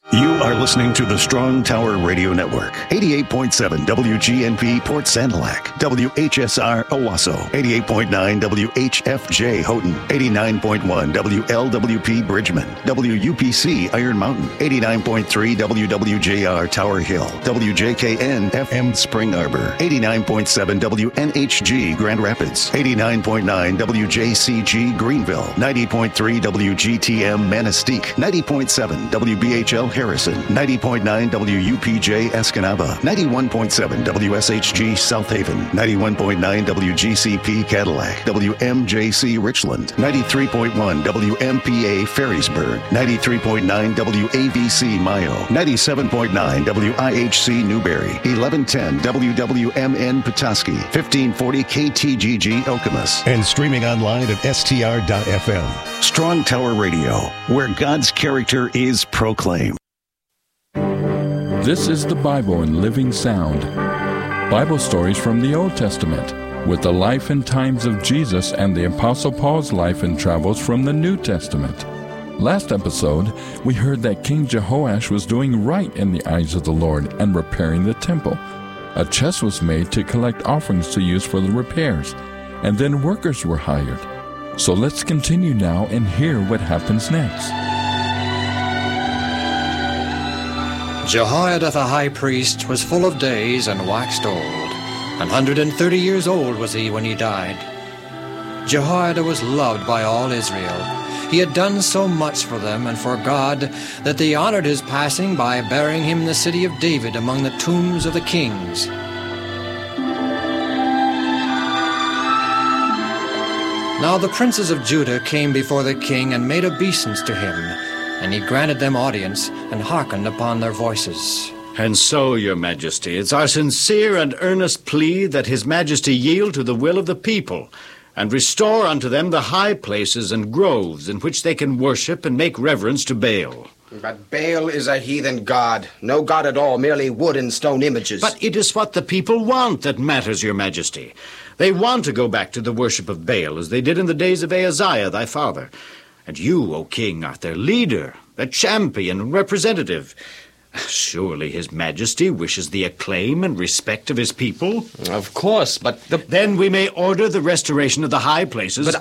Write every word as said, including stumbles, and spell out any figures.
You are listening to the Strong Tower Radio Network. eighty-eight point seven W G N P Port Sanilac, W H S R Owasso, eighty-eight point nine W H F J Houghton, eighty-nine point one W L W P Bridgman, W U P C Iron Mountain, eighty-nine point three W W J R Tower Hill, W J K N F M Spring Arbor, eighty-nine point seven W N H G Grand Rapids, eighty-nine point nine W J C G Greenville, ninety point three W G T M Manistee, ninety point seven W B H L Harrison, ninety point nine W U P J Escanaba, ninety-one point seven W S H G South Haven, ninety-one point nine W G C P Cadillac, W M J C Richland, ninety-three point one W M P A Ferrysburg, ninety-three point nine W A V C Mayo, ninety-seven point nine W I H C Newberry, eleven ten W W M N Petoskey, fifteen forty K T G G Okemos, and streaming online at S T R dot F M. Strong Tower Radio, where God's character is proclaimed. This is the Bible in Living Sound. Bible stories from the Old Testament, with the life and times of Jesus and the Apostle Paul's life and travels from the New Testament. Last episode, we heard that King Jehoash was doing right in the eyes of the Lord and repairing the temple. A chest was made to collect offerings to use for the repairs, and then workers were hired. So let's continue now and hear what happens next. Jehoiada the high priest was full of days and waxed old. An hundred and thirty years old was he when he died. Jehoiada was loved by all Israel. He had done so much for them and for God that they honored his passing by burying him in the city of David among the tombs of the kings. Now the princes of Judah came before the king and made obeisance to him, and he granted them audience and hearkened upon their voices. And so, your majesty, it's our sincere and earnest plea that his majesty yield to the will of the people, and restore unto them the high places and groves in which they can worship and make reverence to Baal. But Baal is a heathen god, no god at all, merely wood and stone images. But it is what the people want that matters, your majesty. They want to go back to the worship of Baal, as they did in the days of Ahaziah, thy father. And you, O king, art their leader, their champion and representative. Surely his majesty wishes the acclaim and respect of his people? Of course, but the... Then we may order the restoration of the high places. But